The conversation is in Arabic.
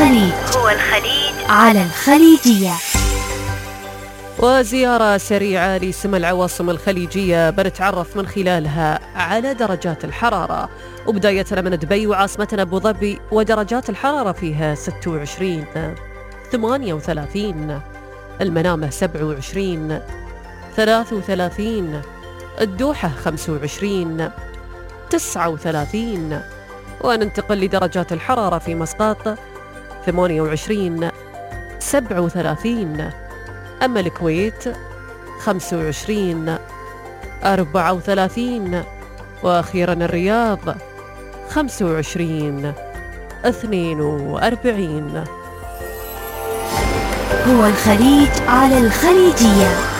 الخليج على الخليجية. وزيارة سريعة لسمى العواصم الخليجية بنتعرف من خلالها على درجات الحرارة، وبدايتنا من دبي وعاصمتنا أبو ظبي، ودرجات الحرارة فيها 26 38، المنامة 27 33، الدوحة 25 39، وننتقل لدرجات الحرارة في مسقط 28 37، أما الكويت 25 34، وأخيرا الرياض 25 42. هو الخليج على الخليجية.